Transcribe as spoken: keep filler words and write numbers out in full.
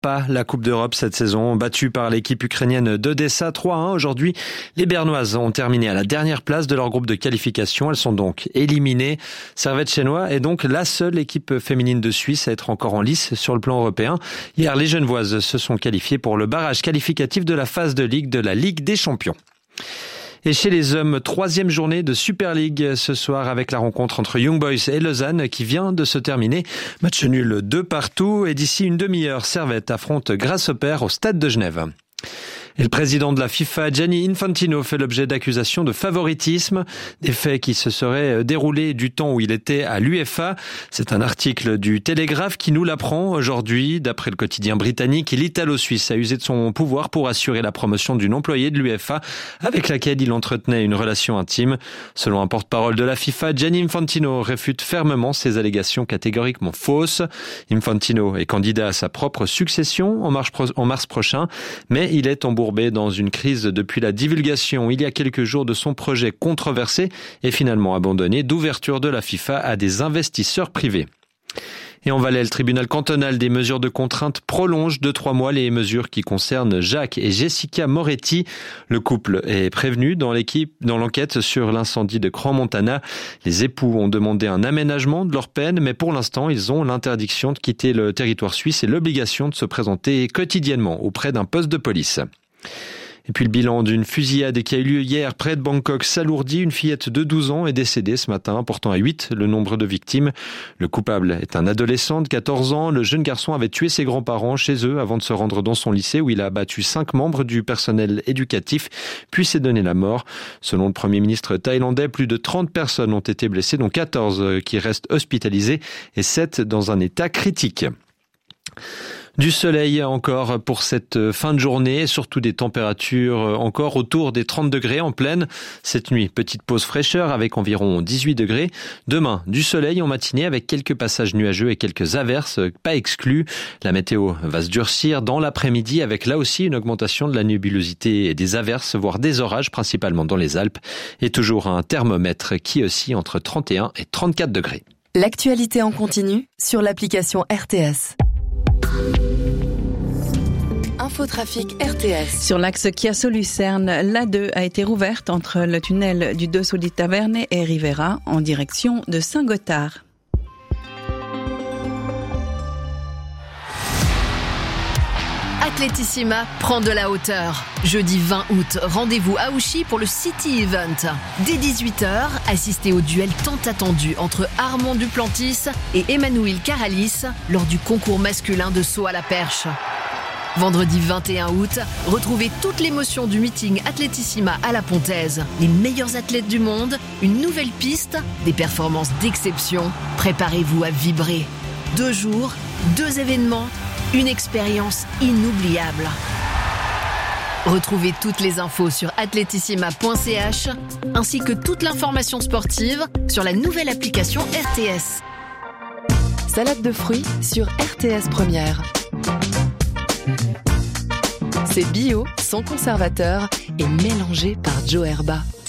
pas la Coupe d'Europe cette saison. Battue par l'équipe ukrainienne d'Odessa trois à un aujourd'hui, les Bernoises ont terminé à la dernière place de leur groupe de qualification. Elles sont donc éliminées. Servette Chénois est donc la seule équipe féminine de Suisse à être encore en lice sur le plan européen. Hier, les Genevoises se sont qualifiées pour le barrage qualificatif de la phase de Ligue de la Ligue des Champions. Et chez les hommes, troisième journée de Super League ce soir avec la rencontre entre Young Boys et Lausanne qui vient de se terminer. Match nul deux partout et d'ici une demi-heure, Servette affronte Grasshopper au stade de Genève. Et le président de la FIFA, Gianni Infantino, fait l'objet d'accusations de favoritisme, des faits qui se seraient déroulés du temps où il était à l'UEFA. C'est un article du Télégraphe qui nous l'apprend aujourd'hui. D'après le quotidien britannique, l'Italo-Suisse a usé de son pouvoir pour assurer la promotion d'une employée de l'UEFA avec laquelle il entretenait une relation intime. Selon un porte-parole de la FIFA, Gianni Infantino réfute fermement ces allégations catégoriquement fausses. Infantino est candidat à sa propre succession en mars, en mars prochain, mais il est embourbé dans une crise depuis la divulgation il y a quelques jours de son projet controversé et finalement abandonné d'ouverture de la FIFA à des investisseurs privés. Et en Valais, le tribunal cantonal des mesures de contrainte prolonge de trois mois les mesures qui concernent Jacques et Jessica Moretti. Le couple est prévenu dans l'équipe, dans l'enquête sur l'incendie de Crans-Montana. Les époux ont demandé un aménagement de leur peine, mais pour l'instant, ils ont l'interdiction de quitter le territoire suisse et l'obligation de se présenter quotidiennement auprès d'un poste de police. Et puis le bilan d'une fusillade qui a eu lieu hier près de Bangkok s'alourdit. Une fillette de douze ans est décédée ce matin, portant à huit le nombre de victimes. Le coupable est un adolescent de quatorze ans. Le jeune garçon avait tué ses grands-parents chez eux avant de se rendre dans son lycée où il a abattu cinq membres du personnel éducatif, puis s'est donné la mort. Selon le Premier ministre thaïlandais, plus de trente personnes ont été blessées, dont quatorze qui restent hospitalisées et sept dans un état critique. Du soleil encore pour cette fin de journée, surtout des températures encore autour des trente degrés en pleine. Cette nuit, petite pause fraîcheur avec environ dix-huit degrés. Demain, du soleil en matinée avec quelques passages nuageux et quelques averses, pas exclus. La météo va se durcir dans l'après-midi avec là aussi une augmentation de la nébulosité et des averses, voire des orages, principalement dans les Alpes. Et toujours un thermomètre qui oscille entre trente et un et trente-quatre degrés. L'actualité en continu sur l'application R T S. Infotrafic R T S. Sur l'axe Chiasso-Lucerne, l'A deux a été rouverte entre le tunnel du Dosso di Taverne et Rivera en direction de Saint-Gothard. Atletissima prend de la hauteur. Jeudi vingt août, rendez-vous à Ouchy pour le City Event. Dès dix-huit heures, assistez au duel tant attendu entre Armand Duplantis et Emmanuel Caralis lors du concours masculin de saut à la perche. Vendredi vingt et un août, retrouvez toute l'émotion du meeting Atletissima à la Pontaise. Les meilleurs athlètes du monde, une nouvelle piste, des performances d'exception. Préparez-vous à vibrer. Deux jours, deux événements, une expérience inoubliable. Retrouvez toutes les infos sur atletissima point c h ainsi que toute l'information sportive sur la nouvelle application R T S. Salade de fruits sur R T S Première. C'est bio, sans conservateur et mélangé par Joe Herba.